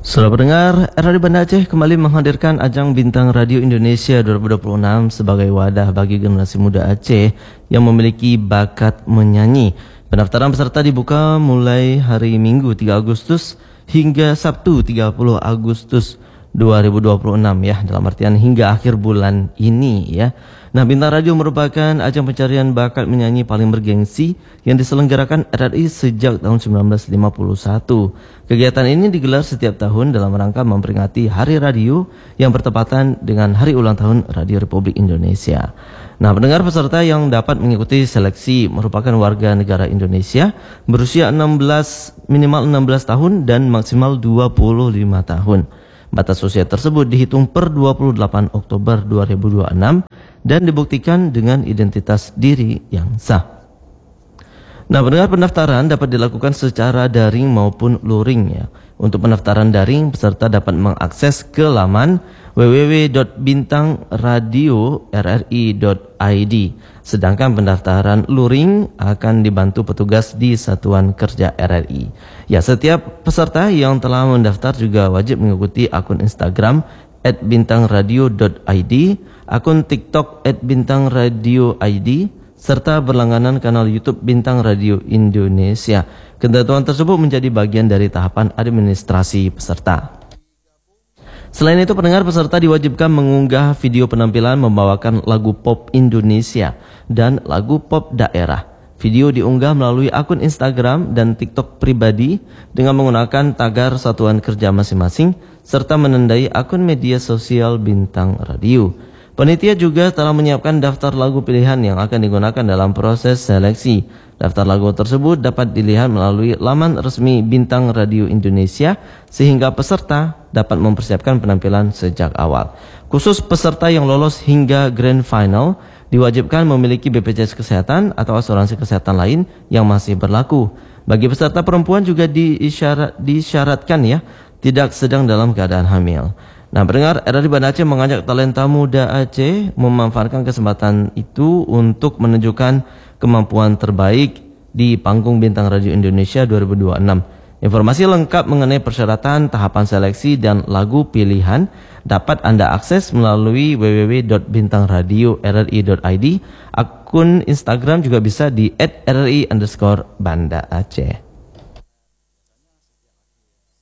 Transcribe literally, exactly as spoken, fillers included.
Saudara pendengar, R R I Banda Aceh kembali menghadirkan ajang Bintang Radio Indonesia dua ribu dua puluh enam sebagai wadah bagi generasi muda Aceh yang memiliki bakat menyanyi. Pendaftaran peserta dibuka mulai hari Minggu tiga Agustus hingga Sabtu tiga puluh Agustus dua ribu dua puluh enam ya, dalam artian hingga akhir bulan ini ya. Nah, Bintang Radio merupakan ajang pencarian bakat menyanyi paling bergengsi yang diselenggarakan R R I sejak tahun seribu sembilan ratus lima puluh satu. Kegiatan ini digelar setiap tahun dalam rangka memperingati Hari Radio yang bertepatan dengan Hari Ulang Tahun Radio Republik Indonesia. Nah, pendengar, peserta yang dapat mengikuti seleksi merupakan warga negara Indonesia berusia enam belas minimal enam belas tahun dan maksimal dua puluh lima tahun. Batas usia tersebut dihitung per dua puluh delapan Oktober dua ribu dua puluh enam dan dibuktikan dengan identitas diri yang sah. Nah, pendengar, pendaftaran dapat dilakukan secara daring maupun luring ya. Untuk pendaftaran daring, peserta dapat mengakses ke laman w w w dot bintang radio r r i dot i d. Sedangkan pendaftaran luring akan dibantu petugas di Satuan Kerja R R I. Ya, setiap peserta yang telah mendaftar juga wajib mengikuti akun Instagram at bintang radio dot i d, akun TikTok at bintang radio i d, serta berlangganan kanal YouTube Bintang Radio Indonesia. Ketentuan tersebut menjadi bagian dari tahapan administrasi peserta. Selain itu, pendengar, peserta diwajibkan mengunggah video penampilan membawakan lagu pop Indonesia dan lagu pop daerah. Video diunggah melalui akun Instagram dan TikTok pribadi dengan menggunakan tagar satuan kerja masing-masing serta menandai akun media sosial Bintang Radio. Panitia juga telah menyiapkan daftar lagu pilihan yang akan digunakan dalam proses seleksi. Daftar lagu tersebut dapat dilihat melalui laman resmi Bintang Radio Indonesia sehingga peserta dapat mempersiapkan penampilan sejak awal. Khusus peserta yang lolos hingga Grand Final diwajibkan memiliki B P J S Kesehatan atau asuransi kesehatan lain yang masih berlaku. Bagi peserta perempuan juga diisyarat, disyaratkan ya, tidak sedang dalam keadaan hamil. Nah, pendengar, R R I Banda Aceh mengajak talenta muda Aceh memanfaatkan kesempatan itu untuk menunjukkan kemampuan terbaik di panggung Bintang Radio Indonesia dua ribu dua puluh enam. Informasi lengkap mengenai persyaratan, tahapan seleksi, dan lagu pilihan dapat Anda akses melalui w w w dot bintang radio r r i dot i d. Akun Instagram juga bisa di at r r i underscore Banda Aceh.